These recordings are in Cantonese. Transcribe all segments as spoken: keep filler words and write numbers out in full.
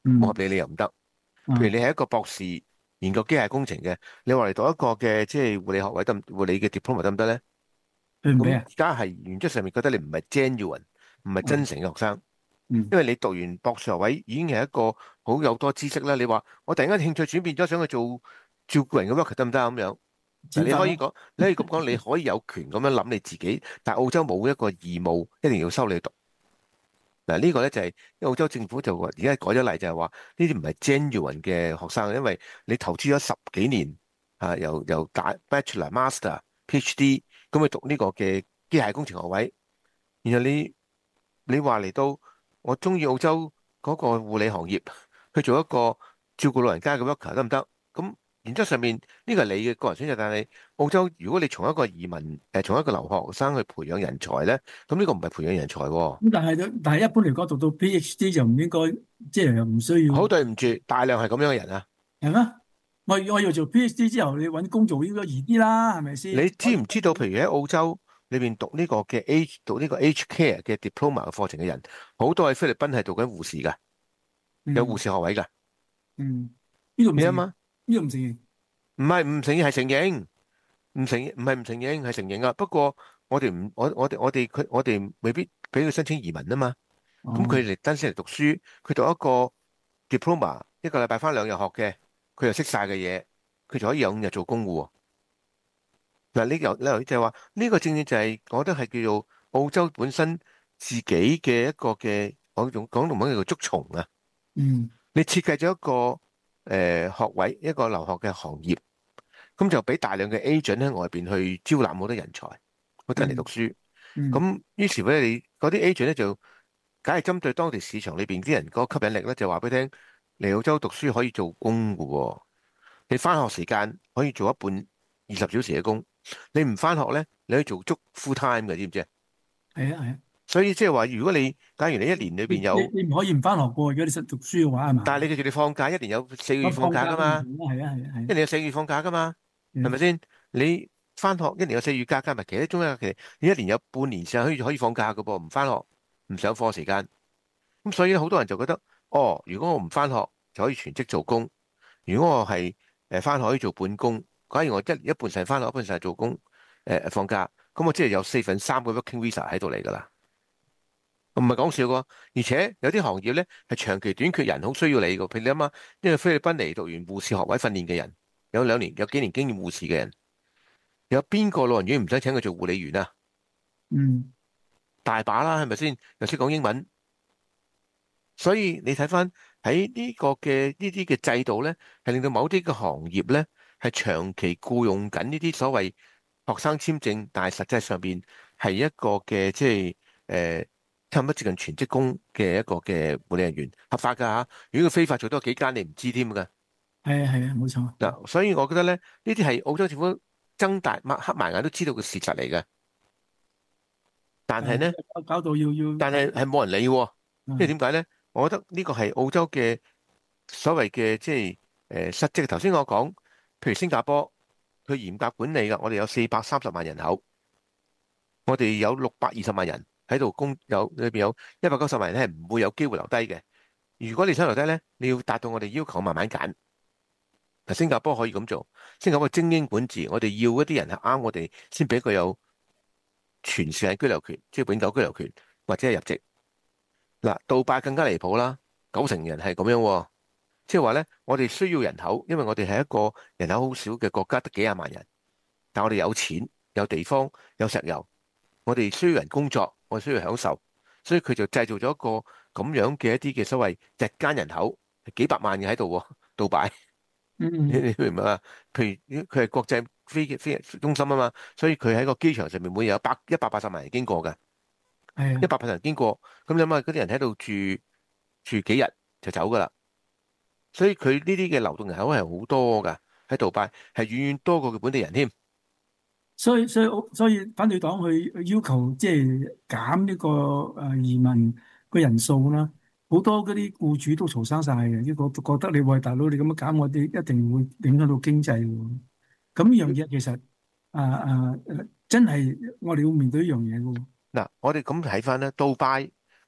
冇合嗯理理由唔得。譬如啊， 你係一個博士研究機械工程嘅，你話嚟讀一個嘅即係護理學位得唔，護理嘅 diploma 得唔得咧？咁佢唔俾啊？ 而家係原則上面覺得你唔係 genuine，唔係真誠嘅學生， 嗯， 因為你讀完博士學位已經係一個好有多知識啦。你話我突然間興趣轉變咗，想去做照顧人嘅 work 得唔得啊？咁樣嗱， 剪髮咯。 你可以講，你可以咁講，你可以有權咁樣諗你自己，但係澳洲冇一個義務一定要收你讀。嗱，呢個咧就係因為澳洲政府就話而家改咗例，就係話呢啲唔係 genuine 嘅學生，因為你投資咗十幾年啊，由由大 Bachelor、Master、PhD 咁去讀呢個嘅機械工程學位，然後你你話嚟到我中意澳洲嗰個護理行業，去做一個照顧老人家嘅 worker 得唔得？咁原則上面呢個係你嘅個人選擇，但係澳洲如果你從一個移民誒從一個留學生去培養人才咧，咁呢個唔係培養人才喎。 咁但係但係一般嚟講，讀到 PhD 就唔應該，即係又唔需要， 好對唔住，大量係咁樣嘅人啊！ 係咩？我我要做 PhD 之後，你揾工做應該易啲啦，係咪先？ 你可以知唔知道？譬如喺澳洲裏邊讀呢個嘅 H 讀呢個 H care 嘅 diploma 嘅課程嘅人，好多喺菲律賓係讀緊護士噶，有護嗯士學位噶。 嗯，呢度唔承認， 你諗下， 呢度唔承認。 唔係唔承認係承認，唔承認唔係唔承認係承認啊。不過我哋唔我我哋我哋佢我哋未必俾佢申請移民啊嘛。咁哦， 佢嚟單身嚟讀書，佢讀一個 diploma，一個禮拜翻兩日學嘅，佢又識晒嘅嘢，佢就可以有五日做工噶喎。嗱，呢個呢就係話呢個正正就係、我覺得係叫做澳洲本身自己嘅一個嘅，我用廣東話叫做捉蟲啊。 嗯你設計咗一個誒、呃、學位，一個留學嘅行業，咁就俾大量嘅 agent 喺外邊去招攬好多人才，好多人嚟讀嗯書。 嗯咁於是乎咧，你嗰啲 agent 咧就梗係針對當地市場裏邊啲人嗰個吸引力咧，就話俾你聽嚟澳洲讀書可以做工㗎喎。你翻學時間可以做一半二十小時嘅工，你唔翻學咧，你可以做足 full time 嘅，知唔知啊？ 係啊係啊， 所以即係話，如果你假如你一年裏你你邊有， 你唔可以唔翻學過，如果你實讀書嘅話係嘛？ 但係你記住你放假，一年有四個月放咁放假假噶嘛， 都唔同啦，係啊係啊係啊， 一年有四個月放假噶嘛，係咪嗯先？你翻學一年有四個月假，加埋其他中間假期，你一年有半年時間可以可以放假噶噃，唔翻學唔上課時間。咁所以好多人就覺得，哦，如果我唔翻學就可以全職做工，如果我係誒翻學可以做半工，假如我一一半時間翻學，一半時間做工，誒、呃、放假，咁我即係有四分三個 working visa 喺度嚟噶啦。唔係講笑噶，而且有啲行業咧係長期短缺人，好需要你噶。譬如你諗下，因為菲律賓嚟讀完護士學位訓練嘅人，有兩年、有幾年經驗護士嘅人，有邊個老人院唔使請佢做護理員啊？ 嗯， 大把啦，係咪先？又識講英文，所以你睇翻喺呢個嘅呢啲嘅制度咧，係令到某啲嘅行業咧係長期僱傭緊呢啲所謂學生簽證，但係實際上邊係一個嘅即係誒差唔多接近全職工嘅一個嘅護理人員，合法㗎嚇。如果佢非法做多幾間，你唔知添㗎。 係啊係啊，冇錯。 嗱，所以我覺得咧，呢啲係澳洲政府睜大擘黑埋眼都知道嘅事實嚟嘅，但係誒，即咧。 係搞搞到要要但係係冇人理喎，因為嗯點解咧？我覺得呢個係澳洲嘅所謂嘅即係誒失職。頭先我講，譬如新加坡，佢嚴格管理㗎，我哋有四百三十萬人口，我哋有六百二十萬人喺度工，有裏邊有一百九十萬人係唔會有機會留低嘅。如果你想留低咧，你要達到我哋要求，慢慢揀。嗱，新加坡可以咁做，新加坡精英管治，我哋要一啲人係啱我哋，先俾佢有全世界居留權，即係永久居留權或者係入籍。嗱，杜拜更加離譜啦，九成人係咁樣喎，即係話咧，我哋需要人口，因為我哋係一個人口好少嘅國家，得幾廿萬人，但我哋有錢、有地方、有石油，我哋需要人工作，我哋需要享受，所以佢就製造咗一個咁樣嘅一啲嘅所謂日間人口，幾百萬嘅喺度喎，杜拜，你嗯你明唔明啊？譬如佢係國際飛飛中心啊嘛，所以佢喺個機場上面每日有百一百八十萬人經過嘅。 係啊。 一百八十人經過，咁你諗下嗰啲人喺度住住幾日就走噶啦，所以佢呢啲嘅流動人口係好多噶，喺杜拜係遠遠多過佢本地人添。 所以所以所以反對黨去要求即係減呢個誒移民嘅人數啦，好多嗰啲僱主都嘈生晒嘅，呢個覺得你喂大佬你咁樣減，我哋一定會影響到經濟喎。咁呢樣嘢其實啊啊真係我哋要面對呢樣嘢嘅喎。 嗱，我哋咁睇翻咧，杜拜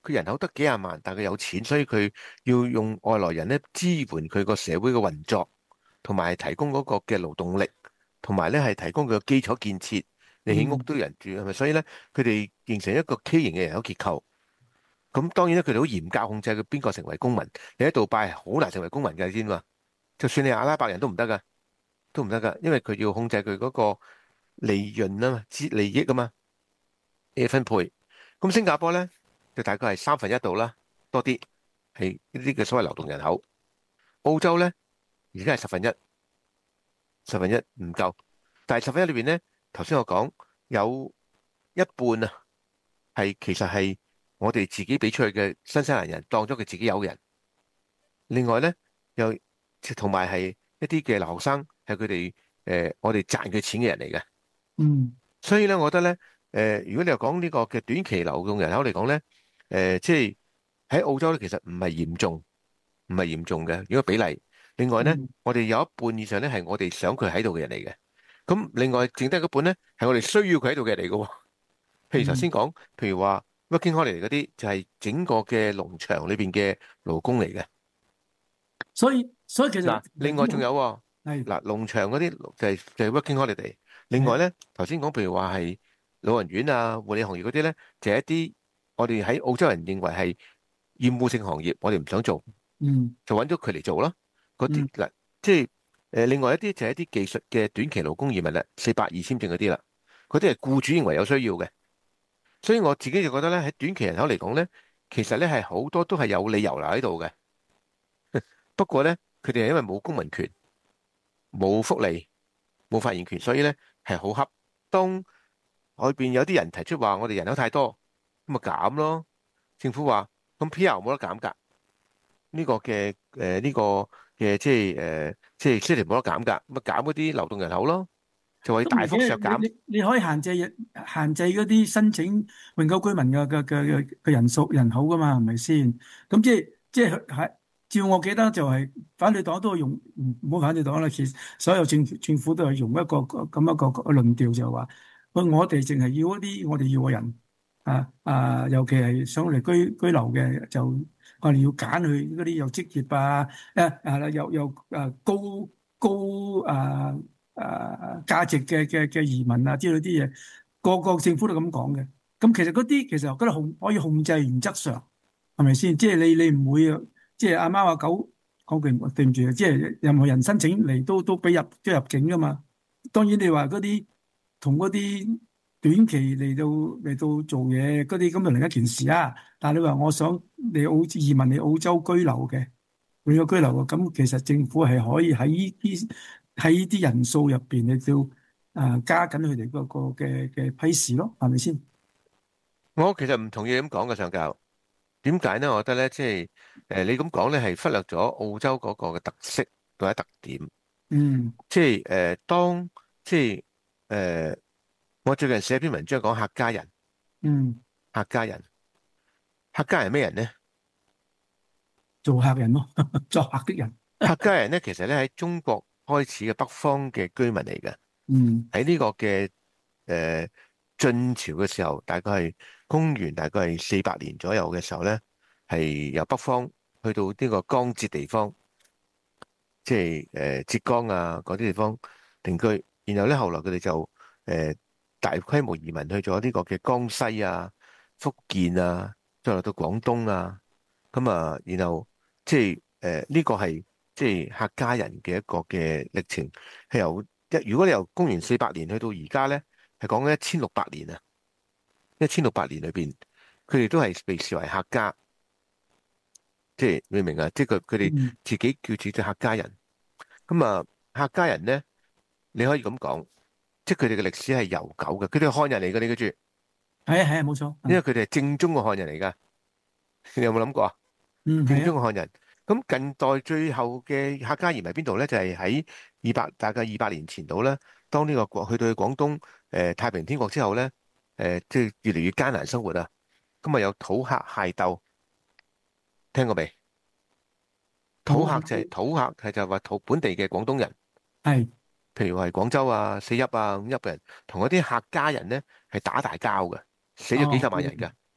佢人口得幾廿萬，但係佢有錢，所以佢要用外來人咧支援佢個社會嘅運作，同埋提供嗰個嘅勞動力，同埋咧係提供佢嘅基礎建設。你起屋嗯， 都有人住，係咪？所以咧，佢哋形成一個畸形嘅人口結構。咁當然咧，佢哋好嚴格控制佢邊個成為公民。你喺杜拜係好難成為公民㗎，你知嘛？就算你係阿拉伯人都唔得㗎，都唔得㗎，因為佢要控制佢嗰個利潤啊嘛，資利益啊嘛，嘅分配。咁新加坡咧就大概係三分一度啦，多啲係呢啲嘅所謂流動人口。澳洲咧而家係十分一，十分一唔夠，但係十分一裏邊咧，頭先我講有一半啊係其實係我哋自己俾出去嘅新西蘭人當咗佢自己有人，另外咧又同埋係一啲嘅留學生係佢哋誒我哋賺佢錢嘅人嚟嘅。 嗯， 所以咧，我覺得咧，誒、呃，如果你又講呢個嘅短期流動人口嚟講咧，誒、呃，即係喺澳洲咧，其實唔係嚴重，唔係嚴重嘅。如果比例，另外咧， 嗯， 我哋有一半以上咧係我哋想佢喺度嘅人嚟嘅。咁另外剩低嗰半咧係我哋需要佢喺度嘅人嚟嘅喎。譬如頭嗯， 先講，譬如話 working holiday 嗰啲，就係整個嘅農場裏邊嘅勞工嚟嘅。 所以所以其實嗱，另外仲有喎， 係嗱，農場嗰啲就係就係 working holiday。另外係咧，頭先講譬如話係老人院啊、護理行業嗰啲咧，就係一啲我哋喺澳洲人認為係厭惡性行業，我哋唔想做， 嗯就揾咗佢嚟做咯。嗰啲嗯， 嗱，即係誒，另外一啲就係一啲技術嘅短期勞工移民啦，四百二簽證嗰啲啦，嗰啲係僱主認為有需要嘅。所以我自己就覺得咧，喺短期人口嚟講咧，其實咧係好多都係有理由留喺度嘅。不過咧，佢哋係因為冇公民權、冇福利、冇發言權，所以咧係好恰。當外邊有啲人提出話我哋人口太多，咁咪減咯。政府話咁 P R 冇得減㗎，呢個嘅誒呢個嘅即係誒即係 city 冇得減㗎，咁咪減嗰啲流動人口咯，就可以大都唔係嘅， 幅削減。 你你你可以限制人限制嗰啲申請永久居民嘅嘅嘅嘅嘅人數人口噶嘛，係咪先？咁即係即係係照我記得就係反對黨都係用唔唔好反對黨啦，其實所有政政府都係用一個咁一個個論調就係話，喂，我哋淨係要一啲我哋要嘅人啊啊，尤其係上嚟居居留嘅，就我哋要揀佢嗰啲有職業啊誒誒又又誒高高啊。誒價值嘅嘅嘅移民啊之類啲嘢，個個政府都咁講嘅。咁其實嗰啲其實嗰啲控可以控制原則上係咪先？即係你你唔會啊，即係阿貓阿狗講句對唔住啊，即係任何人申請嚟都都俾入都入境噶嘛。當然你話嗰啲同嗰啲短期嚟到嚟到做嘢嗰啲咁就另一件事啊。但係你話我想嚟澳移民嚟澳洲居留嘅。永久居留嘅，咁其實政府係可以喺呢啲喺呢啲人數入邊，你就誒加緊佢哋嗰個嘅嘅批示咯，係咪先？ 我其實唔同意咁講嘅上教，點解呢？我覺得咧，即係誒你咁講咧，係忽略咗澳洲嗰個嘅特色或者特點。 嗯即係誒、呃，當即係誒、呃，我最近寫一篇文章講客家人， 嗯， 客家人，客家人係咩人呢？ 做客人咯，作客的人。 客家人咧，其實咧喺中國開始嘅北方嘅居民嚟嘅， 嗯喺呢個嘅誒晉朝嘅時候，大概係公元大概係四百年左右嘅時候咧，係由北方去到呢個江浙地方，即係誒、呃、浙江啊嗰啲地方定居，然後咧後來佢哋就誒、呃、大規模移民去咗呢個嘅江西啊、福建啊，再落到廣東啊，咁啊，然後即係誒呢個係即係客家人嘅一個嘅歷程，係由一如果你由公元四百年去到而家咧，係講緊一千六百年啊，一千六百年裏邊，佢哋都係被視為客家。即係你明唔明啊？即係佢佢哋嗯， 自己叫自己做客家人。咁啊，客家人咧，你可以咁講，即係佢哋嘅歷史係悠久嘅。佢哋係漢人嚟嘅，你記住， 係啊係啊，冇錯。 因為嗯佢哋係正宗嘅漢人嚟噶。你有冇諗過啊？正嗯係啊。 宗嘅漢人。咁近代最後嘅客家移民邊度咧？就係喺二百大概二百年前度咧，當呢個國去到去廣東誒、呃、太平天國之後咧，誒即係越嚟越艱難生活啊。咁啊有土客械鬥，聽過未？土客就係、 冇土客係就係話土本地嘅廣東人。 係譬如話係廣州啊、四邑啊、五邑嘅人，同嗰啲客家人咧係打大交嘅，死咗幾十哦， 萬人㗎。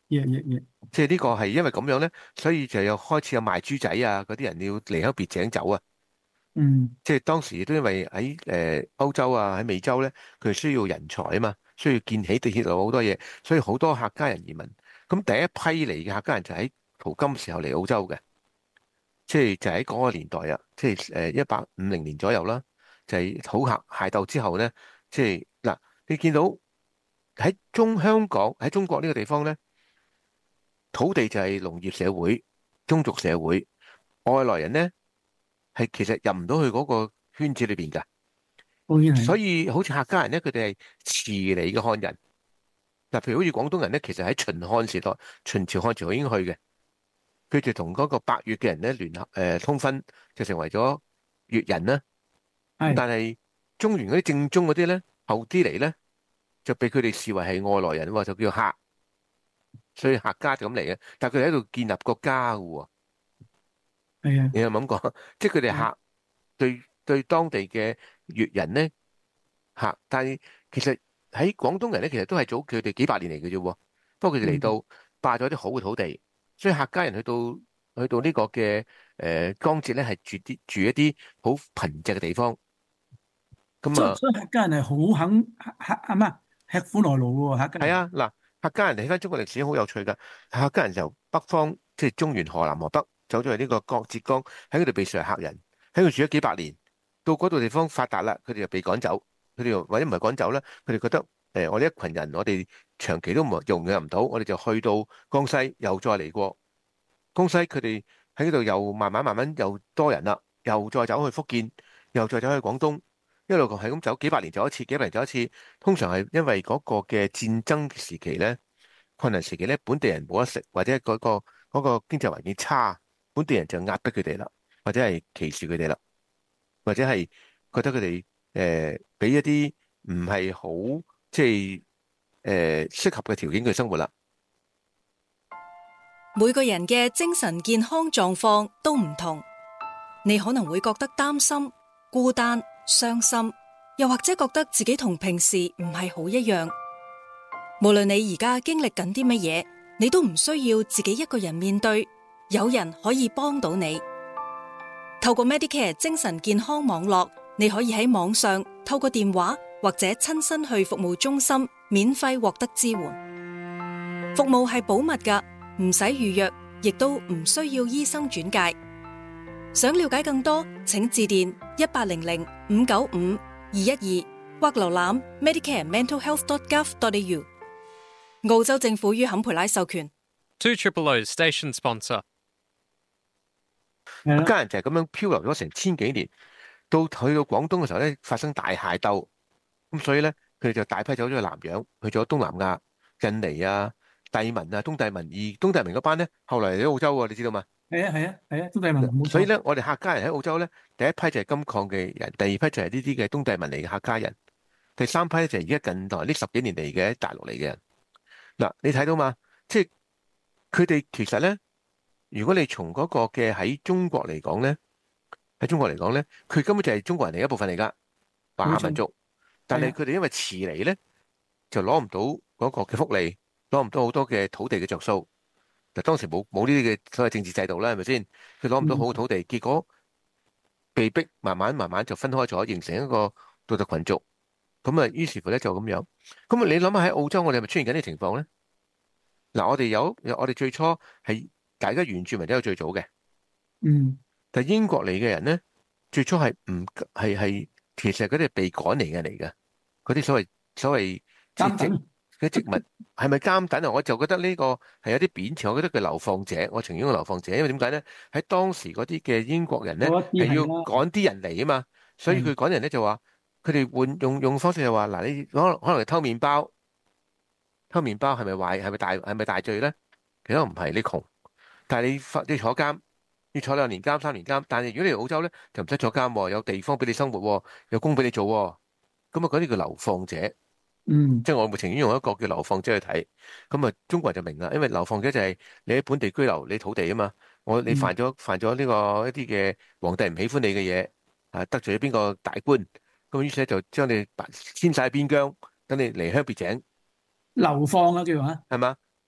嘢嘢嘢， 即係呢個係因為咁樣咧，所以就有開始有賣豬仔啊嗰啲人要離開別井走啊。 嗯， 即係當時都因為喺誒歐洲啊喺美洲咧，佢哋需要人才啊嘛，需要建起地鐵路好多嘢，所以好多客家人移民。咁第一批嚟嘅客家人就喺淘金時候嚟澳洲嘅，即係就喺嗰個年代啊，即係誒一八五零年左右啦，就係土客械鬥之後咧，即係嗱你見到喺中香港喺中國呢個地方咧，土地就係農業社會、宗族社會，外來人咧係其實入唔到去嗰個圈子裏邊㗎。 當然係， 所以好似客家人咧，佢哋係遲嚟嘅漢人。嗱，譬如好似廣東人咧，其實喺秦漢時代、秦朝、漢朝已經去嘅，佢就同嗰個百越嘅人咧聯合誒、呃、通婚，就成為咗越人啦。咁係但係中原嗰啲正宗嗰啲咧，後啲嚟咧就被佢哋視為係外來人喎，就叫客，所以客家就咁嚟嘅。但係佢哋喺度建立國家嘅喎， 係啊， 你有冇諗過？即係佢哋係客對對當地嘅越人咧。嚇！但係其實喺廣東人咧，其實都係早佢哋幾百年嚟嘅啫喎。不過佢哋嚟嗯， 到霸咗啲好嘅土地，所以客家人去到去到呢個嘅誒江浙咧，係住啲住一啲好貧瘠嘅地方。咁啊， 所以所以客家人係好肯客客啊咩吃苦耐勞嘅喎，客家人， 係啊，嗱，客家人睇翻中國歷史好有趣㗎。客家人由北方即係中原河南河北走咗去呢個江浙江，喺嗰度被視為客人，喺度住咗幾百年。到嗰度地方發達啦，佢哋就被趕走。佢哋又或者唔係趕走啦，佢哋覺得誒、呃，我哋一群人，我哋長期都唔容納唔到，我哋就去到江西，又再嚟過江西，佢哋喺度又慢慢慢慢又多人啦，又再走去福建，又再走去廣東，一路係咁走，幾百年走一次，幾百年走一次。通常係因為嗰個嘅戰爭時期咧，困難時期咧，本地人冇得食，或者嗰、個嗰、個經濟環境差，本地人就壓迫佢哋啦，或者係歧視佢哋啦。或者係覺得佢哋誒俾一啲唔係好即係誒適合嘅條件去生活啦。 每個人嘅精神健康狀況都唔同，你可能會覺得擔心、孤單、傷心，又或者覺得自己同平時唔係好一樣。無論你而家經歷緊啲乜嘢，你都唔需要自己一個人面對，有人可以幫到你。透過 Medicare 精神健康網絡，你可以喺網上透過電話或者親身去服務中心免費獲得支援。服務係保密㗎，唔使預約，亦都唔需要醫生轉介。想了解更多，請致電一八零零五九五二一二或瀏覽 medicare mental health dot gov dot a u。澳洲政府於坎培拉授權。 two triple O station sponsor。 係啦， 客家人就係咁樣漂流咗成千幾年，到去到廣東嘅時候咧，發生大械鬥，咁所以咧佢哋就大批走咗去南洋，去咗東南亞、印尼啊、帝汶啊、東帝汶，而東帝汶嗰班咧後來嚟咗澳洲喎，你知道嘛？ 係啊係啊係啊，都帝汶冇錯， 所以咧，我哋客家人喺澳洲咧，第一批就係金礦嘅人，第二批就係呢啲嘅東帝汶嚟嘅客家人，第三批咧就係而家近代呢十幾年嚟嘅喺大陸嚟嘅人。嗱，你睇到嘛？即係佢哋其實咧。如果你從嗰個嘅喺中國嚟講咧，喺中國嚟講咧，佢根本就係中國人嚟一部分嚟噶，華冇錯， 夏民族。但係係啊， 佢哋因為遲嚟咧，就攞唔到嗰個嘅福利，攞唔到好多嘅土地嘅着數。嗱，當時冇冇呢啲嘅所謂政治制度啦，係咪先？佢攞唔到好嘅嗯， 土地，結果被逼慢慢慢慢就分開咗，形成一個獨特群族。咁啊，於是乎咧就咁樣。咁啊，你諗下喺澳洲，我哋係咪出現緊呢個情況咧？嗱，我哋有，我哋最初係大家原住民都有最早嘅。 嗯， 但係英國嚟嘅人咧，最初係唔係係，其實嗰啲係被趕嚟嘅嚟嘅，嗰啲所謂所謂即係殖監等， 嗰啲殖民係咪監等啊？我就覺得呢個係有啲貶詞，我覺得佢流放者，我情願用流放者，因為點解咧？喺當時嗰啲嘅英國人咧嗰一係要啲係啦， 趕啲人嚟啊嘛，所以佢係趕人咧就話，佢哋換用用方式就話嗱，你可能可能係偷麵包，偷麵包係咪壞？係咪大係咪大罪咧？其實唔係，你窮，但係你罰你坐監。要坐兩年監、三年監，但係如果你嚟澳洲咧，就唔使坐監喎，有地方俾你生活喎，有工俾你做喎，咁啊嗰啲叫流放者， 嗯即係我會情願用一個叫流放者去睇，咁啊中國人就明啦，因為流放者就係你喺本地居留，你土地啊嘛，我你犯嗯， 咗犯咗呢個一啲嘅皇帝唔喜歡你嘅嘢，啊得罪咗邊個大官，咁於是咧就將你遷晒邊疆，等你離鄉別井， 流放啊叫啊， 係嘛？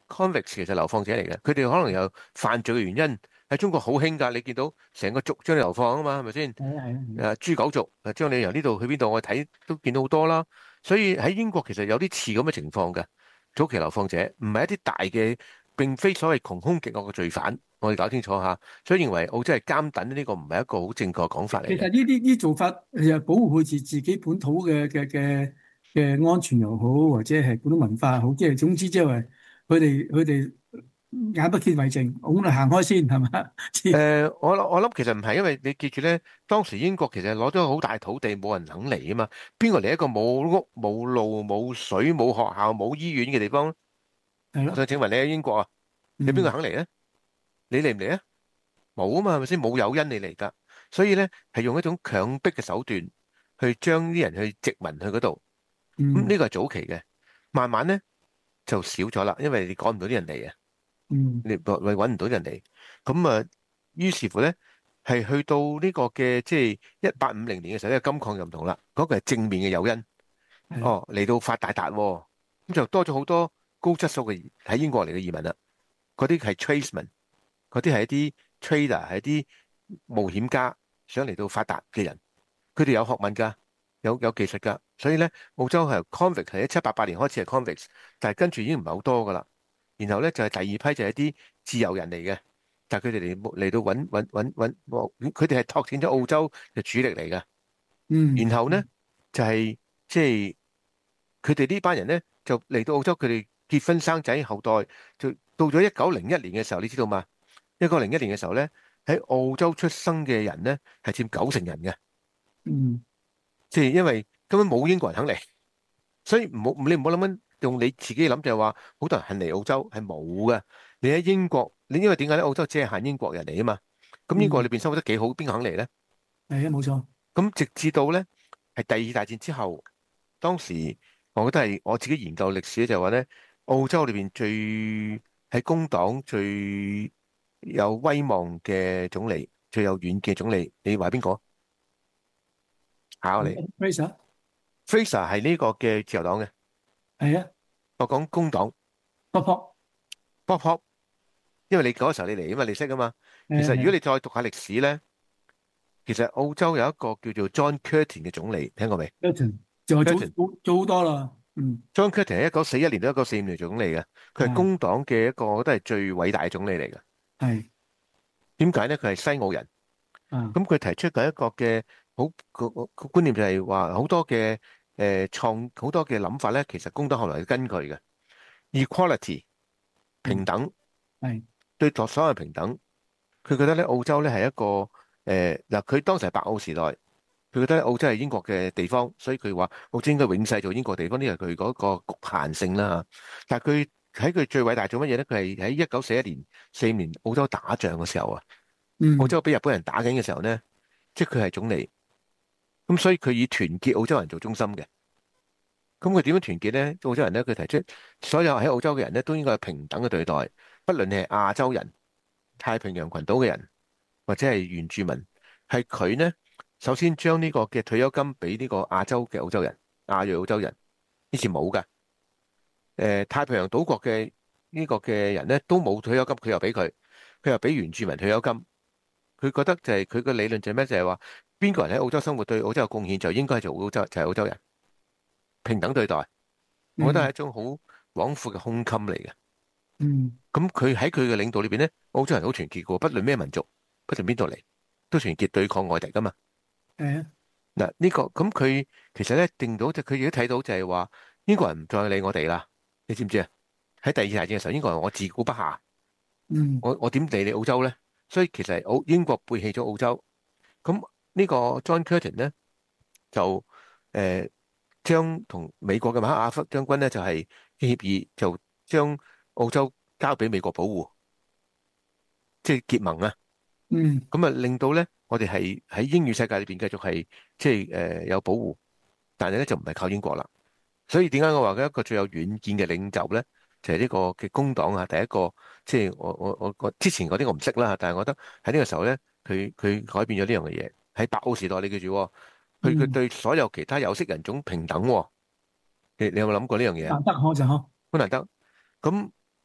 convict 其實流放者嚟嘅，佢哋可能有犯罪嘅原因喺中國好興㗎，你見到成個族將你流放啊嘛，係咪先？ 係啊係啊， 誒豬狗族誒將你由呢度去邊度，我睇都見到好多啦。所以喺英國其實有啲似咁嘅情況嘅，早期流放者唔係一啲大嘅，並非所謂窮兇極惡嘅罪犯，我哋搞清楚下。所以認為澳洲係監躉呢個唔係一個好正確嘅講法嚟嘅。 其實呢啲呢做法其實保護佢自自己本土嘅嘅嘅嘅安全又好，或者係本土文化又好，即係總之即係話佢哋佢哋眼不見為淨，拱嚟行開先係嘛？ 誒、呃，我我諗其實唔係，因為你記住咧，當時英國其實攞咗好大土地，冇人肯嚟啊嘛。邊個嚟一個冇屋、冇路、冇水、冇學校、冇醫院嘅地方？ 係咯， 我想請問你喺英國啊，你邊個嗯肯嚟咧？你嚟唔嚟啊？冇啊嘛，係咪先？冇誘因你嚟㗎，所以咧係用一種強迫嘅手段去將啲人去殖民去嗰度。咁嗯呢個係早期嘅，慢慢咧就少咗啦，因為你趕唔到啲人嚟啊。 嗯你揾揾唔到人嚟，咁啊，於是乎咧，係去到呢個嘅即係一八五零年嘅時候，呢個金礦就唔同啦，嗰、個係正面嘅誘因。 係哦，嚟到發大達喎，咁就多咗好多高質素嘅喺英國嚟嘅移民啦。嗰啲係 tradesmen，嗰啲係一啲 trader，係一啲冒險家，想嚟到發達嘅人，佢哋有學問㗎，有有技術㗎，所以咧澳洲係 convict 係喺七八八年開始係 convict，但係跟住已經唔係好多㗎啦。然後咧就係、第二批就係一啲自由人嚟嘅，但係佢哋嚟嚟到揾揾揾揾，佢哋係拓展咗澳洲嘅主力嚟嘅。 嗯然後咧就係即係佢哋呢班人咧就嚟到澳洲，佢哋結婚生仔後代，就到咗一九零一年嘅時候，你知道嘛？一九零一年嘅時候咧，喺澳洲出生嘅人咧係佔九成人嘅， 嗯即係因為根本冇英國人肯嚟，所以唔好你唔好諗緊。用你自己諗就係話，好多人肯嚟澳洲係冇嘅。你喺英國，你因為點解咧？澳洲只係限英國人嚟啊嘛。咁英國裏邊生活得幾好，邊個肯嚟咧？ 係啊冇錯， 咁直至到咧係第二大戰之後，當時我覺得係我自己研究歷史咧，就係話咧，澳洲裏邊最喺工黨最有威望嘅總理，最有遠見嘅總理，你話邊個？考你 Fraser ，Fraser 係呢個嘅自由黨嘅， 係啊我講工黨。 ，Bob Hawke Bob Hawke，因為你嗰個時候你嚟啊嘛，你識啊嘛。其實如果係啊係啊你再讀下歷史咧，其實澳洲有一個叫做 John Curtin 嘅總理，聽過未 ，Curtin 就係早 Curtin 早早好多啦，嗯 ？John Curtin 係一九四一年到一九四五年總理嘅，佢係係工黨嘅一個，我覺得係最偉大嘅總理嚟嘅。 係點解咧？佢係西澳人， 啊咁佢提出嘅一個嘅好個個個觀念就係話好多嘅誒創好多嘅諗法咧，其實工黨後來係跟佢嘅 equality 平等。 係對所有人平等，佢覺得咧澳洲咧係一個誒嗱，佢、當時係白澳時代，佢覺得澳洲係英國嘅地方，所以佢話澳洲應該永世做英國地方，呢個係佢嗰個局限性啦。但係佢喺佢最偉大做乜嘢咧？佢係喺一九四一年、四五年澳洲打仗嘅時候啊， 嗯澳洲俾日本人打緊嘅時候咧，即係佢係總理，咁所以佢以團結澳洲人做中心嘅。咁佢點樣團結咧？澳洲人咧，佢提出所有喺澳洲嘅人咧都應該有平等嘅對待。不論你係亞洲人、太平洋群島嘅人，或者係原住民，係佢呢首先將呢個嘅退休金俾呢個亞洲嘅澳洲人、亞裔澳洲人，以前冇㗎。誒，太平洋島國嘅呢個嘅人呢都冇退休金，佢又俾佢，佢又俾原住民退休金。佢覺得就係佢個理論就係咩？就係話邊個人喺澳洲生活對澳洲有貢獻，就應該係做澳洲，就係澳洲人，平等對待。我覺得係一種好廣闊嘅胸襟嚟嘅。 嗯咁佢喺佢嘅領導裏邊咧，澳洲人好團結嘅，不論咩民族，不論邊度嚟，都團結對抗外敵噶嘛。 係啊嗱，呢個咁佢其實咧定到，就佢亦都睇到就係話英國人唔再理我哋啦。你知唔知啊？喺第二大戰嘅時候，英國人我自顧不暇， 嗯我我點理你澳洲咧？所以其實澳英國背棄咗澳洲。咁呢個 John Curtin 咧就誒將同美國嘅馬克阿瑟將軍咧就係協議，就將澳洲交俾美國保護，即係結盟啊！ 嗯咁啊，令到咧我哋係喺英語世界裏邊繼續係即係誒有保護，但係咧就唔係靠英國啦。所以點解我話嘅一個最有遠見嘅領袖咧，就係呢個嘅工黨啊！第一個即係我我我我之前嗰啲我唔識啦，但係我覺得喺呢個時候咧，佢佢改變咗呢樣嘅嘢。喺白澳時代，你記住喎，佢佢嗯對所有其他有色人種平等喎。你你有冇諗過呢樣嘢啊？ 難得可就嗬， 好難得。咁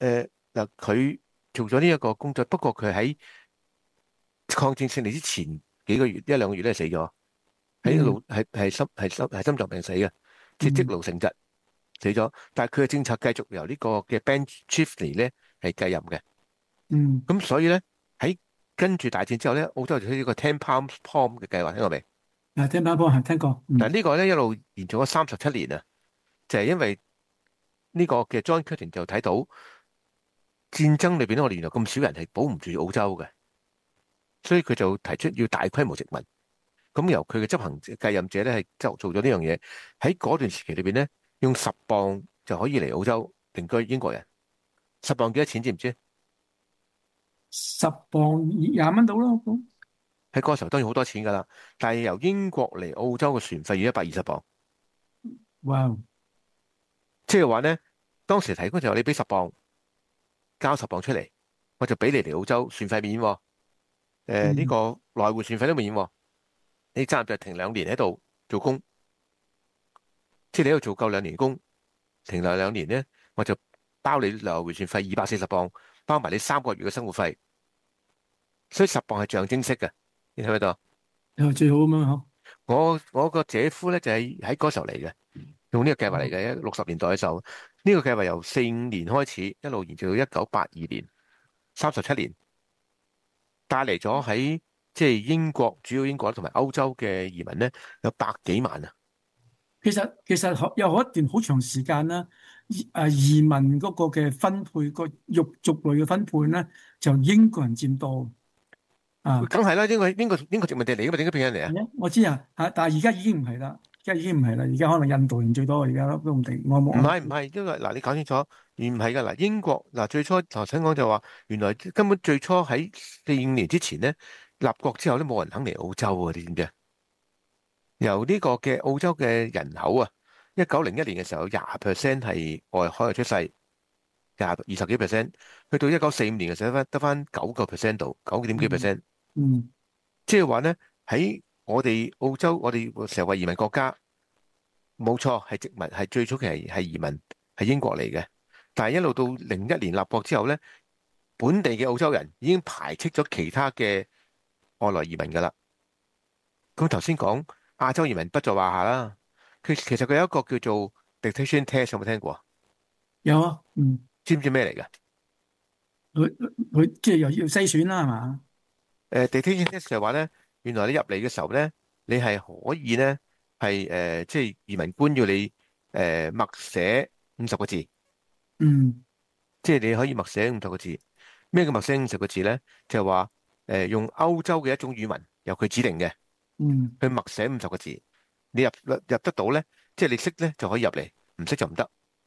誒嗱，佢做咗呢一個工作，不過佢喺抗戰勝利之前幾個月一兩個月咧死咗，喺嗯腦係係心係心係心臟病死嘅，即係嗯積勞成疾死咗。但係佢嘅政策繼續由呢個嘅 Ben Chifley 咧係繼任嘅。 嗯， 咁所以咧喺跟住大戰之後咧，澳洲就推呢個 Ten Pound Pom 嘅計劃，聽過未？ 啊，聽班波係聽過，嗯但係呢個咧一路延續咗三十七年啊，就係因為呢個嘅 John Curtin 就睇到戰爭裏邊咧，我哋原來咁少人係保唔住澳洲嘅，所以佢就提出要大規模殖民。咁由佢嘅執行繼任者咧係就做咗呢樣嘢。喺嗰段時期裏邊咧，用十磅就可以嚟澳洲定居英國人。十磅幾多錢知唔知？ 十磅廿蚊到啦，我估喺嗰個時候當然好多錢㗎啦，但係由英國嚟澳洲嘅船費要一百二十磅， 哇， 即係話咧，當時提供就話你俾十磅，交十磅出嚟，我就俾你嚟澳洲，船費免喎。誒呢嗯個來回船費都免喎。你暫就停兩年喺度做工，即係你喺度做夠兩年工，停留兩年咧，我就包你來回船費二百四十磅，包埋你三個月嘅生活費。所以十磅係象徵式嘅，你睇唔睇到？ 又最好咁樣嗬， 我我個姐夫咧就係喺嗰時候嚟嘅，用呢個計劃嚟嘅，六十年代嘅時候，呢、個計劃由四五年開始，一路延續到一九八二年，三十七年，帶嚟咗喺即係英國主要英國同埋歐洲嘅移民咧有百幾萬啊！ 其實其實有有一段好長時間啦，移誒移民嗰個嘅分配個肉族類嘅分配咧，就英國人佔多啊。 梗係啦，英國英國英國殖民地嚟噶嘛，點解變咗嚟啊？ 係啊，我知啊，嚇，但係而家已經唔係啦，而家已經唔係啦，而家可能印度人最多，而家都唔定。我冇唔係唔係，因為嗱你講清楚，而唔係噶嗱，英國嗱最初頭先講就話，原來根本最初喺四五年之前咧，立國之後都冇人肯嚟澳洲啊，你知唔知啊？由呢個嘅澳洲嘅人口啊，一九零一年嘅時候，廿 percent 係外海外出世，廿二十幾 percent，去到一九四五年嘅時候得翻得翻九個 percent 度，九點幾 percent， 嗯即係話咧喺我哋澳洲，我哋成日話移民國家，冇錯係殖民，係最初期係係移民係英國嚟嘅，但係一路到零一年立國之後咧，本地嘅澳洲人已經排斥咗其他嘅外來移民噶啦。咁頭先講亞洲移民不在話下啦，佢其實佢有一個叫做 dictation test，有冇聽過？ 有啊，嗯， 知唔知咩嚟㗎？ 佢佢即係又要篩選啦，係嘛？ 誒 dictation test 就係話咧，原來你入嚟嘅時候咧，你係可以咧係誒，即係移民官要你誒默寫五十個字， 嗯即係你可以默寫五十個字。咩叫默寫五十個字咧？就係話誒用歐洲嘅一種語文，由佢指定嘅， 嗯， 去默寫五十個字。你入入入得到咧，即係你識咧就可以入嚟，唔識就唔得。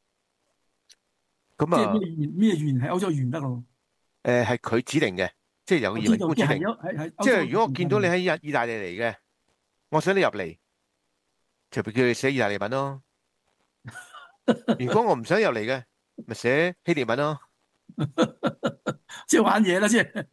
咁啊即係咩語言咩語言係歐洲語言得咯？ 誒係佢指定嘅，即係由個移我知道，即係民官指定。 有係係歐即洲係如果我見到你語言喺意意大利嚟嘅，我想你入嚟，就叫你寫意大利文咯。如果我唔想入嚟嘅，咪寫希臘文咯。 即係玩嘢啦，即係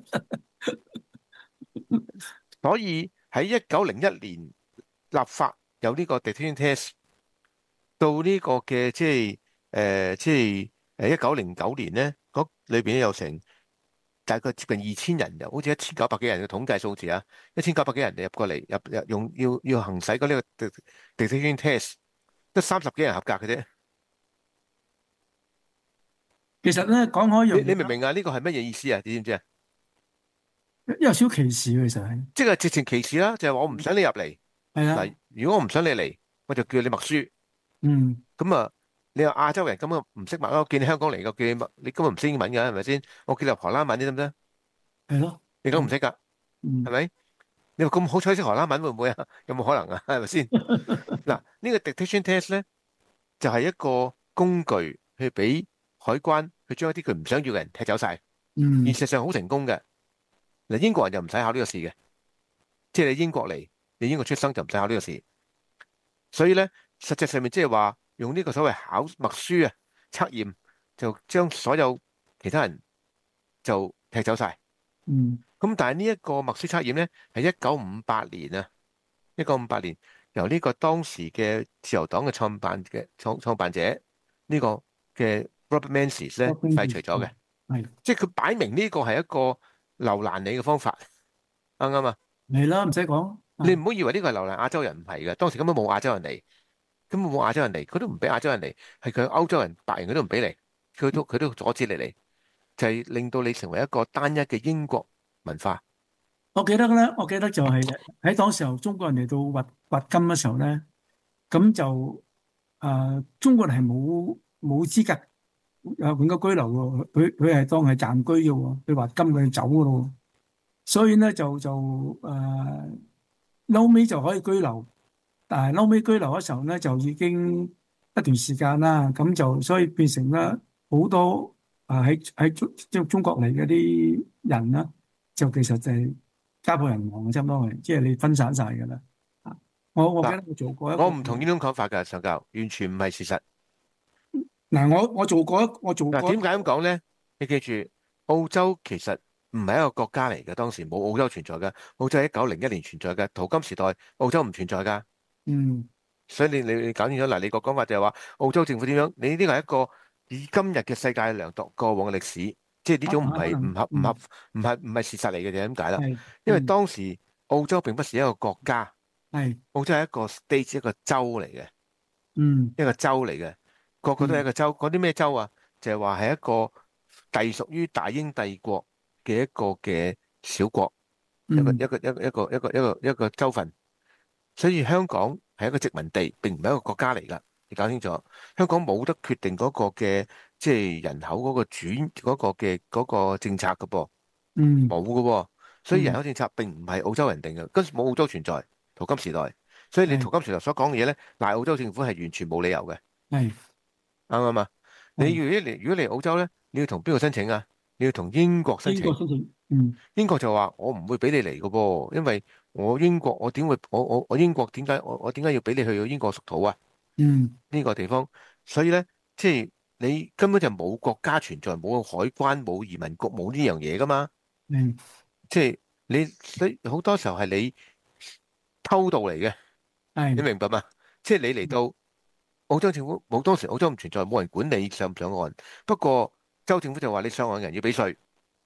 所以喺一九零一年立法有呢個 dictation test，到呢個嘅即係誒、呃、即係誒一九零九年咧，嗰裏邊有成大概接近二千人，又好似一千九百幾人嘅統計數字啊，一千九百幾人入過嚟入入用要要行使嗰呢個 dictation test，得三十幾人合格嘅啫。 其實咧講開一樣嘢， 你你明唔明啊？呢個係乜嘢意思啊？你知唔知啊？ 有少少歧視嘅，其實係即係直情歧視啦，就係話我唔想你入嚟。 係啊嗱，，如果我唔想你嚟，我就叫你默書。 嗯咁啊，你話亞洲人根本唔識默咯，見你香港嚟嘅，叫你默，你根本唔識英文㗎，係咪先？我叫你學荷蘭文，你得唔得？ 係咯， 你梗唔識㗎， 嗯係咪？你話咁好彩識荷蘭文會唔會啊？有冇可能啊？係咪先？嗱，呢個 dictation test 咧，就係一個工具去俾海關去將一啲佢唔想要嘅人踢走晒。 嗯而事實上好成功嘅。嗱，英國人就唔使考呢個試嘅，即係你英國嚟，你英國出生就唔使考呢個試。所以咧，實際上面即係話用呢個所謂考默書啊測驗，就將所有其他人就踢走晒。 嗯咁但係呢一個默書測驗咧，係一九五八年啊，一九五八年由呢個當時嘅自由黨嘅創辦嘅創創辦者呢個嘅 Robert Menzies 咧廢除咗嘅， 係即係佢擺明呢個係一個留難你嘅方法，啱唔啱啊？ 係啦，唔使講。 你唔好以為呢個係留難亞洲人，唔係嘅，當時根本冇亞洲人嚟，根本冇亞洲人嚟，佢都唔俾亞洲人嚟，係佢歐洲人、白人佢都唔俾嚟，佢都佢都阻止你嚟，就係令到你成為一個單一嘅英國文化。 我記得咧，我記得就係喺當時候中國人嚟到挖挖金嘅時候咧，咁就誒、呃、中國人係冇冇資格誒永久居留喎，佢佢係當係暫居嘅喎，佢挖金佢就走嘅咯，所以咧就就誒嬲尾就可以居留，但係嬲尾居留嘅時候咧就已經一段時間啦，咁就所以變成咧好多啊喺喺中即係中國嚟嗰啲人啦，就其實就係家破人亡嘅差唔多係，即係你分散晒㗎啦。啊，我我記得我做過一個， 我唔同呢種講法㗎，上教完全唔係事實。 嗱，我我做過一我做過嗱，點解咁講咧？你記住，澳洲其實唔係一個國家嚟嘅，當時冇澳洲存在嘅。澳洲係一九零一年存在嘅，淘金時代澳洲唔存在㗎。 嗯所以你你你搞清楚嗱，你個講法就係話澳洲政府點樣？你呢個係一個以今日嘅世界量度過往嘅歷史，即係呢種唔係唔合唔合唔係唔係事實嚟嘅就點解啦？ 係因為當時澳洲並不是一個國家， 係澳洲係一個 state 一個州嚟嘅， 嗯一個州嚟嘅，個個都係一個州。嗰啲咩州啊？就係話係一個隸屬於大英帝國嘅一個嘅小國，一個嗯一個一個一個一個一個一個州份。所以香港係一個殖民地，並唔係一個國家嚟㗎。你搞清楚，香港冇得決定嗰個嘅即係人口嗰個轉嗰個嘅嗰個政策㗎噃， 嗯冇㗎喎。所以人口政策並唔係澳洲人定嘅，跟住冇澳洲存在，淘金時代。所以你係淘金時代所講嘅嘢咧，賴澳洲政府係完全冇理由嘅， 係啱唔啱啊？你如果嚟如果嚟澳洲咧，你要同邊個申請啊？你要同英國申請。 英國申請，嗯英國就話我唔會俾你嚟㗎噃，因為我英國我點會我我我英國點解我我點解要俾你去英國屬土啊？ 嗯呢個地方，所以咧即係你根本就冇國家存在，冇海關，冇移民局，冇呢樣嘢噶嘛。 嗯即係你所以好多時候係你偷渡嚟嘅，你係明白嘛？即係你嚟到澳洲政府冇，當時澳洲唔存在，冇人管你上唔上岸。不過州政府就話你上岸嘅人要俾稅。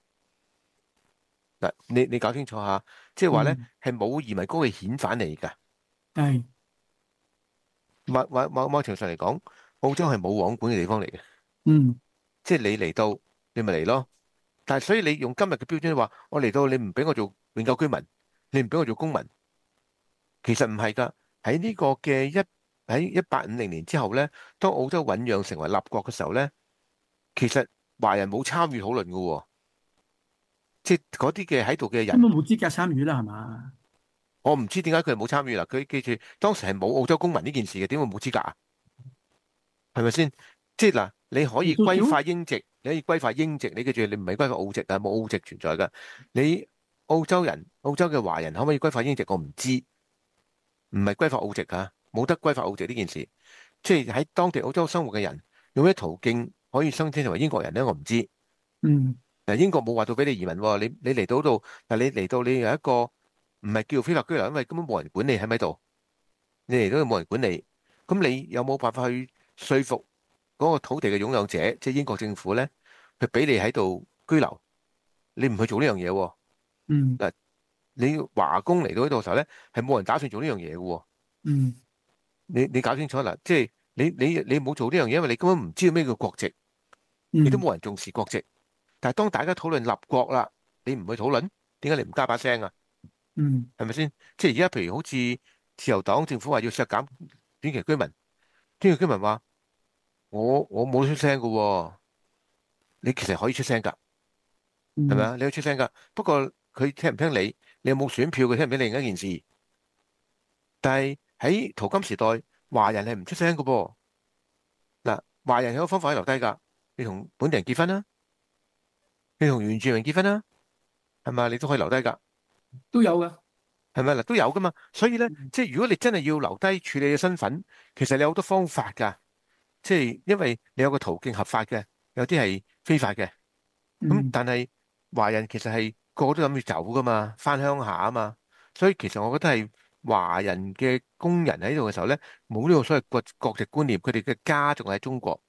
嗱，你你搞清楚下，即係話咧係冇移民局嘅遣返嚟㗎。 係某某某某程度上嚟講，澳洲係冇網管嘅地方嚟嘅。 嗯即係你嚟到，你咪嚟咯。但係所以你用今日嘅標準話，我嚟到你唔俾我做永久居民，你唔俾我做公民，其實唔係㗎。喺呢個嘅一喺一八五零年之後咧，當澳洲醞釀成為立國嘅時候咧，其實華人冇參與討論㗎喎。即係嗰啲嘅喺度嘅人根，本冇資格參與啦，係嘛？ 我唔知點解佢哋冇參與啦。佢記住當時係冇澳洲公民呢件事嘅，點會冇資格啊？係咪先？即係嗱，你可以歸化英籍，你可以歸化英籍，你記住你唔係歸化澳籍啊，冇澳籍存在噶。你澳洲人、澳洲嘅華人可唔可以歸化英籍？我唔知，唔係歸化澳籍啊，冇得歸化澳籍呢件事。即係喺當地澳洲生活嘅人，用咩途徑可以申請成為英國人咧？我唔知。 嗯嗱，英國冇話到俾你移民喎，你你嚟到度，但你嚟到你有一個唔係叫非法居留，因為根本冇人管你喺咪度，你嚟到冇人管你，咁你有冇辦法去說服嗰個土地嘅擁有者，即係英國政府咧，佢俾你喺度居留？你唔去做呢樣嘢喎。 嗯嗱，你華工嚟到呢度嘅時候咧，係冇人打算做呢樣嘢嘅喎。 嗯你你搞清楚啦，即係你你你冇做呢樣嘢，因為你根本唔知道咩叫國籍， 嗯亦都冇人重視國籍。但係當大家討論立國啦，你唔去討論，點解你唔加把聲啊？ 嗯係咪先？即係而家譬如好似自由黨政府話要削減短期居民，短期居民話我我冇出聲㗎喎，你其實可以出聲㗎，係咪啊？你可以出聲㗎，不過佢聽唔聽你，你有冇選票佢聽唔聽另一件事。但係喺淘金時代，華人係唔出聲㗎噃。嗱，華人有個方法可以留低㗎，你同本地人結婚啦。你同原住民結婚啦，係咪？你都可以留低噶， 都有噶， 係咪嗱？都有噶嘛。所以咧， 嗯即係如果你真係要留低處理嘅身份，其實你有好多方法噶。即係因為你有個途徑合法嘅，有啲係非法嘅。咁、 嗯但係華人其實係個個都諗住走噶嘛，翻鄉下啊嘛。所以其實我覺得係華人嘅工人喺度嘅時候咧，冇呢個所謂國國籍觀念，佢哋嘅家仲喺中國，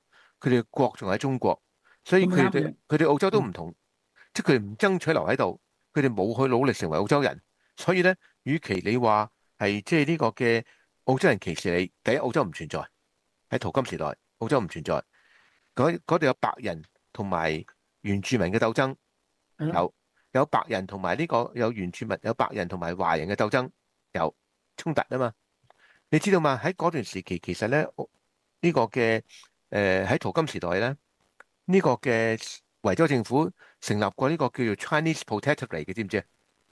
佢哋嘅國仲喺中國，所以佢哋咁啱嘅。 佢哋澳洲都嗯唔同，即係佢哋唔爭取留喺度，佢哋冇去努力成為澳洲人，所以咧，與其你話係即係呢個嘅澳洲人歧視你，第一澳洲唔存在喺淘金時代，澳洲唔存在，嗰嗰度有白人同埋原住民嘅鬥爭， 係咯。 有有白人同埋呢個有原住民，有白人同埋華人嘅鬥爭，有衝突啊嘛。你知道嘛？喺嗰段時期，其實咧呢個嘅誒喺淘金時代咧，呢個嘅維州政府成立過呢個叫做 Chinese Protectorate 嘅，知唔知啊？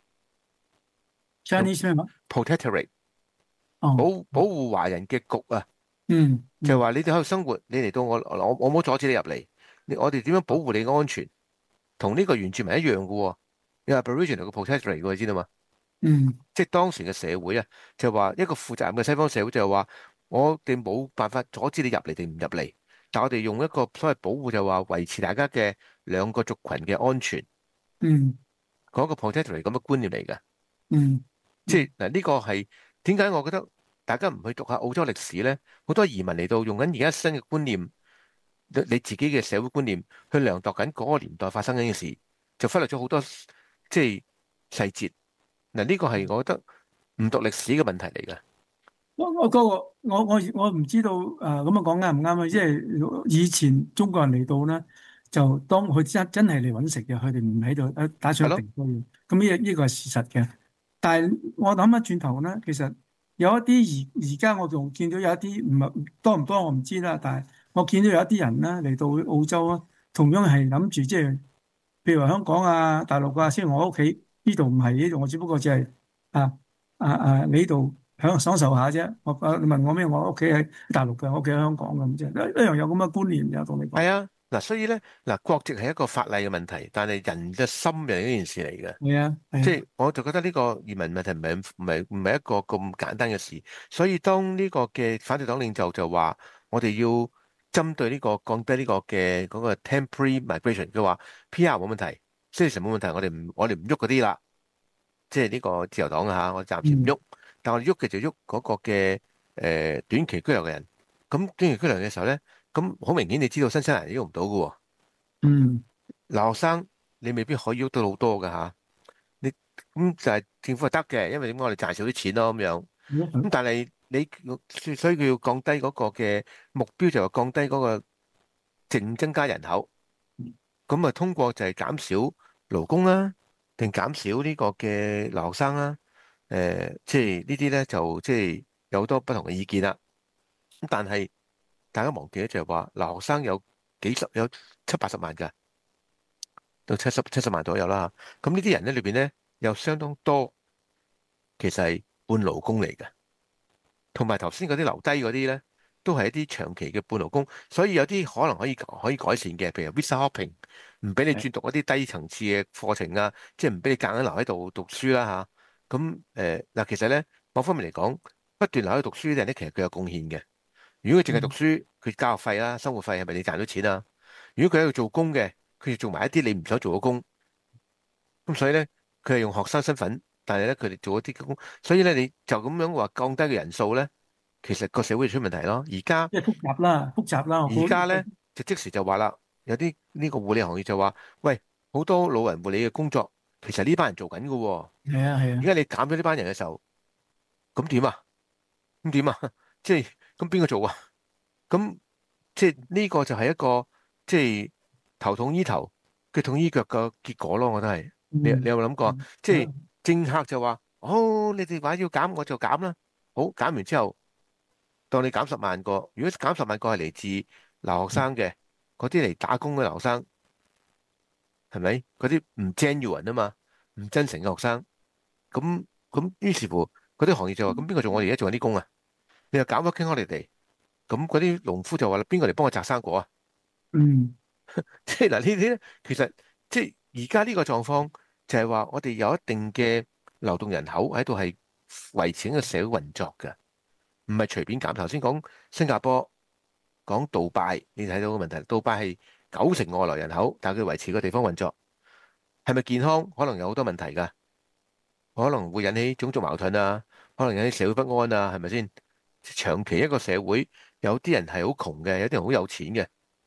Chinese 咩話？ Protectorate 哦。 保保護華人嘅局啊， 嗯嗯就係話你哋喺度生活，你嚟到我我我冇阻止你入嚟，你我哋點樣保護你嘅安全？同呢個原住民一樣嘅喎，有 Aboriginal 嘅 Protectorate 嘅，你知道嘛？ 嗯即係當時嘅社會啊，就係話一個負責任嘅西方社會就係話，我哋冇辦法阻止你入嚟定唔入嚟，但我哋用一個所謂保護就係話維持大家嘅兩個族群嘅安全， 嗯嗰個 Protectorate 咁嘅觀念嚟嘅。 嗯即係嗱，呢個係點解我覺得大家唔去讀下澳洲歷史咧？好多移民嚟到用緊而家新嘅觀念，你你自己嘅社會觀念去量度緊嗰個年代發生緊嘅事，就忽略咗好多即係細節。嗱，呢個係我覺得唔讀歷史嘅問題嚟嘅。 我我嗰個我我我唔知道誒咁樣講啱唔啱啊？即係以前中國人嚟到咧，就當佢真真係嚟揾食嘅，佢哋唔喺度誒打係咯， 上定居嘅。咁呢呢個係事實嘅。但係我諗翻轉頭咧，其實有一啲而而家我仲見到有一啲唔係多唔多我唔知啦，但係我見到有一啲人咧嚟到澳洲啊，同樣係諗住即係譬如話香港啊、大陸啊，雖然我屋企呢度唔係呢度，我只不過就係啊啊啊你呢度享享受下啫。我啊你問我咩？我屋企喺大陸嘅，我屋企喺香港咁啫，一一樣有咁嘅觀念嘅，同你講。 係啊，嗱，所以咧，嗱，國籍係一個法例嘅問題，但係人嘅心又係一件事嚟嘅。 係啊，係啊。 即係我就覺得呢個移民問題唔係唔係唔係一個咁簡單嘅事，所以當呢個嘅反對黨領袖就話我哋要針對呢個降低呢個嘅嗰個 temporary migration，佢話 P R 冇問題，citizen 冇問題，我哋唔我哋唔喐嗰啲啦，即係呢個自由黨啊嚇，我暫時唔喐，但我哋喐嘅就喐嗰個嘅誒、呃、短期居留嘅人，咁短期居留嘅時候咧，咁好明顯你知道新西蘭人喐唔到嘅喎， 嗯留學生你未必可以喐到好多㗎嚇。你咁就係政府係得嘅，因為點解我哋賺少啲錢咯咁樣。咁但係你所以佢要降低嗰個嘅目標就係降低嗰個淨增加人口。咁啊通過就係減少勞工啦，定減少呢個嘅留學生啦。誒、即係呢啲咧就即係有好多不同嘅意見啦。咁但係大家忘記咗就係話留學生有幾十有七八十萬㗎。到七十七十萬左右啦，咁呢啲人咧裏邊咧有相當多，其實係半勞工嚟嘅，同埋頭先嗰啲留低嗰啲咧，都係一啲長期嘅半勞工，所以有啲可能可以可以改善嘅，譬如 visa hopping，唔俾你轉讀一啲低層次嘅課程啊，即係唔俾你夾硬留喺度讀書啦吓。咁誒嗱，其實咧某方面嚟講，不斷留喺度讀書啲人咧，其實佢有貢獻嘅。如果佢淨係讀書，佢交學費啦、生活費係咪你賺到錢啊？如果佢喺度做工嘅，佢要做埋一啲你唔想做嘅工，咁所以咧，佢係用學生身份，但係咧佢哋做一啲工，所以咧你就咁樣話降低嘅人數咧，其實個社會就出問題咯。而家即係複雜啦，複雜啦。我估而家咧就即時就話啦，有啲呢個護理行業就話，喂，好多老人護理嘅工作，其實呢班人做緊㗎喎。 係啊係啊。 而家你減咗呢班人嘅時候，咁點啊？咁點啊？即係咁邊個做啊？咁即係呢個就係一個即係頭痛醫頭，腳痛醫腳嘅結果咯。我覺得係你你有冇諗過啊？ 嗯即係政客就話：哦，你哋話要減，我就減啦。好，減完之後，當你減十萬個，如果減十萬個係嚟自留學生嘅，嗰啲嚟打工嘅留學生，係咪？嗰啲唔 genuine 啊嘛，唔真誠嘅學生，咁咁於是乎嗰啲行業就話：咁邊個做我哋而家做緊啲工啊？你又減咗傾開你哋，咁嗰啲農夫就話啦：邊個嚟幫我摘生果啊？ 嗯即係嗱呢啲咧，其實即係而家呢個狀況就係話，我哋有一定嘅流動人口喺度係維持緊個社會運作嘅，唔係隨便減。頭先講新加坡，講杜拜，你睇到個問題，杜拜係九成外來人口，但係佢維持個地方運作，係咪健康？可能有好多問題㗎，可能會引起種族矛盾啊，可能引起社會不安啊，係咪先？長期一個社會，有啲人係好窮嘅，有啲人好有錢嘅。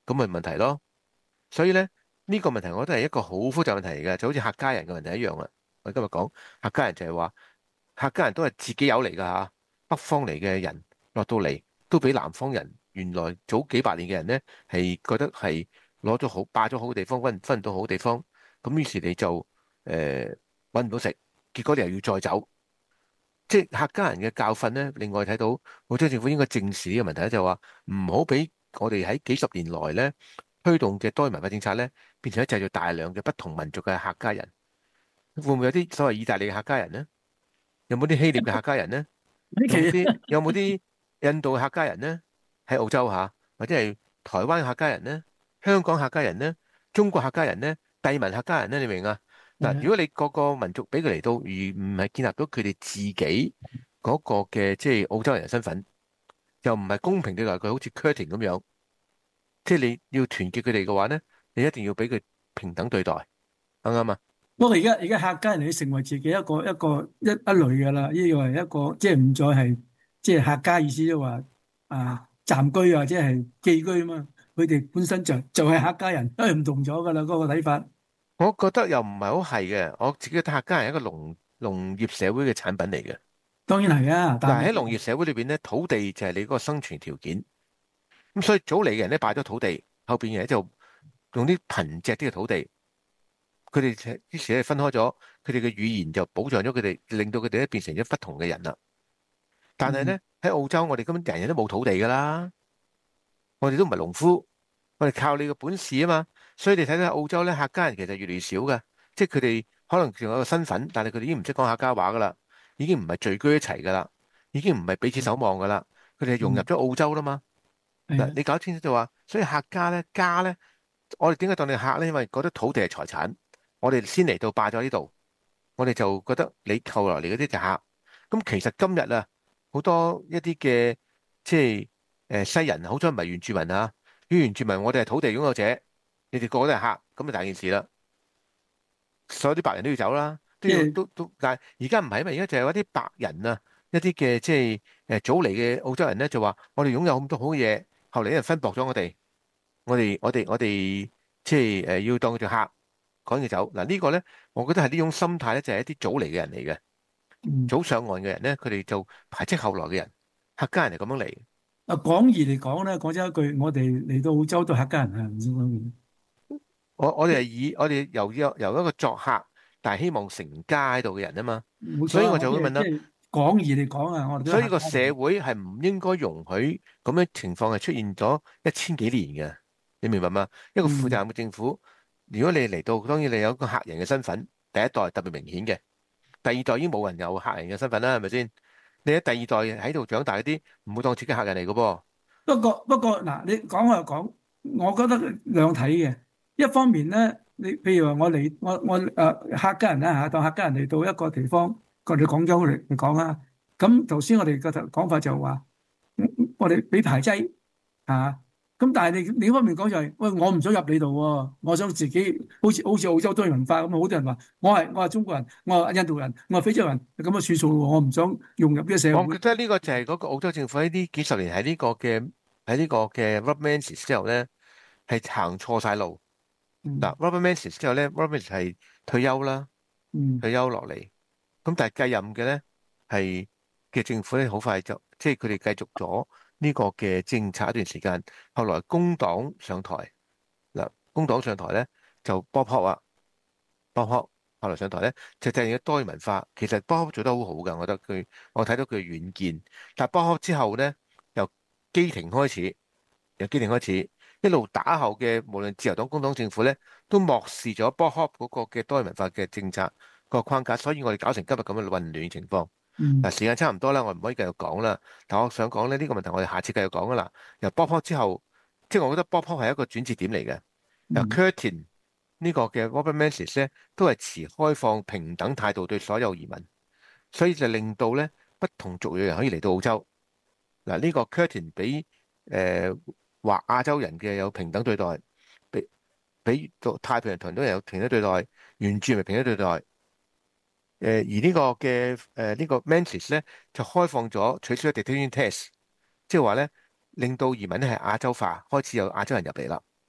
咁咪問題咯。所以咧呢個問題我覺得係一個好複雜問題嚟嘅，就好似客家人嘅問題一樣啦。我今日講客家人就係話，客家人都係自己有嚟㗎嚇，北方嚟嘅人落到嚟都比南方人原來早幾百年嘅人咧係覺得係攞咗好霸咗好嘅地方，分分唔到好嘅地方，咁於是你就誒揾唔到食，結果你又要再走。即係客家人嘅教訓咧，另外睇到澳洲政府應該正視呢個問題咧，就係話唔好俾我哋喺幾十年來咧推動嘅多元文化政策咧，變成咗製造大量嘅不同民族嘅客家人。會唔會有啲所謂意大利嘅客家人咧？有冇啲希臘嘅客家人咧？ 呢期有冇啲有冇啲印度嘅客家人咧？喺澳洲嚇，或者係台灣嘅客家人咧？香港客家人咧？中國客家人咧？帝民客家人咧？你明啊？嗱，如果你個個民族俾佢嚟到，而唔係建立到佢哋自己嗰個嘅即係澳洲人嘅身份，又唔係公平對待佢，好似 Curtin 咁樣，即係你要團結佢哋嘅話咧，你一定要俾佢平等對待，啱唔啱啊？ 不過而家而家客家人佢成為自己一個一個一一類㗎啦，呢個係一個即係唔再係即係客家意思，即係話啊暫居啊，即係寄居啊嘛。佢哋本身就就係客家人，因為唔同咗㗎啦，嗰個睇法。 我覺得又唔係好係嘅，我自己覺得客家係一個農農業社會嘅產品嚟嘅。 當然係啊，但係嗱喺農業社會裏邊咧，土地就係你嗰個生存條件。咁所以早嚟嘅人咧敗咗土地，後邊嘅人就用啲貧瘠啲嘅土地，佢哋於是咧分開咗，佢哋嘅語言就保障咗佢哋，令到佢哋咧變成咗不同嘅人啦。但係咧喺澳洲，我哋根本人人都冇土地噶啦，我哋都唔係農夫，我哋靠你嘅本事啊嘛。所以你睇到澳洲咧，客家人其實越嚟越少嘅，即係佢哋可能仲有一個身份，但係佢哋已經唔識講客家話噶啦，已經唔係聚居一齊噶啦，已經唔係彼此守望噶啦，佢哋係融入咗澳洲啦嘛。嗱， 係啊你搞清楚就話，所以客家咧家咧，我哋點解當你客咧？因為覺得土地係財產，我哋先嚟到霸咗呢度，我哋就覺得你後來嚟嗰啲就客。咁其實今日啊，好多一啲嘅即係誒西人，好彩唔係原住民啊，啲原住民我哋係土地擁有者。你哋個個都係客，咁就大件事啦。所有啲白人都要走啦，都要即係都都，但係而家唔係啊嘛，而家就係一啲白人啊，一啲嘅即係誒早嚟嘅澳洲人咧，就話我哋擁有咁多好嘅嘢，後嚟啲人分薄咗我哋，我哋我哋我哋即係誒要當佢做客，趕佢走。嗱呢個咧，我覺得係呢種心態咧，就係一啲早嚟嘅人嚟嘅， 嗯早上岸嘅人咧，佢哋就排斥後來嘅人，客家人係咁樣嚟。 啊廣義嚟講咧，講真一句，我哋嚟到澳洲都係客家人啊，唔知講咩。 我我哋係以我哋由由由一個作客，但係希望成家喺度嘅人啊嘛， 冇錯啊， 所以我就會問啦。 即係廣義嚟講啊，我哋都係所以呢個客家人。 社會係唔應該容許咁樣情況係出現咗一千幾年嘅，你明白嗎？一個負責任嘅政府，如果你嚟到，當然你有一個客人嘅身份，第一代特別明顯嘅，第二代已經冇人有客人嘅身份啦，係咪先？你喺第二代喺度長大嗰啲，唔會當自己客人嚟嘅噃。 不過不過嗱，你講我又講，我覺得兩睇嘅。一方面咧，你譬如話我嚟，我我誒、呃、客家人啦嚇，當客家人嚟到一個地方，我哋廣州嚟嚟講啊。咁頭先我哋個講法就話，嗯我哋俾排擠嚇。咁、但係你另一方面講就係、喂，我唔想入你度喎，我想自己好似好似澳洲多元文化咁，好多人話我係我係中國人，我係印度人，我係非洲人，咁啊算數咯，我唔想融入呢個社會。 我覺得呢個就係嗰個澳洲政府喺呢幾十年喺呢個嘅喺呢個嘅 Rob Menzies 之後咧，係行錯晒路。 嗯嗱，Robert Menzies 之後咧，Robert Menzies 係退休啦， 嗯退休落嚟。咁但係繼任嘅咧係嘅政府咧，好快就即係佢哋繼續咗呢個嘅政策一段時間。後來工黨上台，嗱，工黨上台咧就 Bob Hawke 啊，Bob Hawke後來上台咧就制定咗多元文化。其實 Bob Hawke 做得好好㗎，我覺得佢我睇到佢嘅遠見。但係 Bob Hawke之後咧，由基廷開始，由基廷開始。一路打後嘅，無論自由黨、工黨政府咧，都漠視咗 Bob Hawke 嗰個嘅多元文化嘅政策個框架，所以我哋搞成今日咁嘅混亂情況。 嗯嗱，時間差唔多啦，我唔可以繼續講啦。但我想講咧，呢個問題我哋下次繼續講噶啦。由 Bob Hawke 之後，即係我覺得 Bob Hawke 係一個轉折點嚟嘅。由嗯 Curtin 呢個嘅 Robert Menzies 咧，都係持開放平等態度對所有移民，所以就令到咧不同族裔人可以嚟到澳洲。嗱，呢個 Curtin 俾誒話亞洲人嘅有平等對待，俾俾到太平洋同都人有平等對待，原住民平等對待。誒、呃、而呢個嘅誒呢個 Menzies 咧就開放咗取消咗 detention test，即係話咧令到移民咧係亞洲化，開始有亞洲人入嚟啦。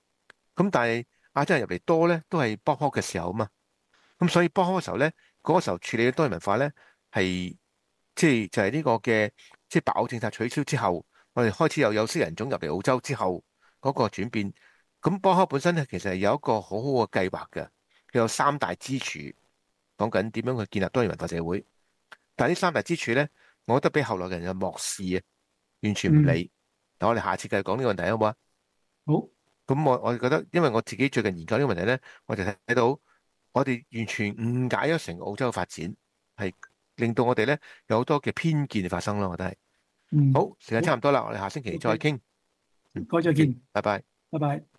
咁但係亞洲人入嚟多咧，都係波克嘅時候啊嘛。咁所以波克嘅時候咧，嗰、個時候處理嘅多元文化咧，係即係就係、是、呢個嘅即係白澳政策取消之後，我哋開始又有色人種入嚟澳洲之後嗰、個轉變。咁波克本身咧，其實係有一個好好嘅計劃嘅，佢有三大支柱，講緊點樣去建立多元文化社會。但係呢三大支柱咧，我覺得俾後來嘅人就漠視啊，完全唔理。嗱、我哋下次繼續講呢個問題好唔好啊？ 好， 咁我我覺得，因為我自己最近研究呢個問題咧，我就睇到我哋完全誤解咗成個澳洲嘅發展，係令到我哋咧有好多嘅偏見發生咯。我覺得係。 嗯， 好，時間好差唔多啦，我哋下星期再 ，OK， 傾。嗯， 各位再 OK， 見， 拜拜。 拜拜。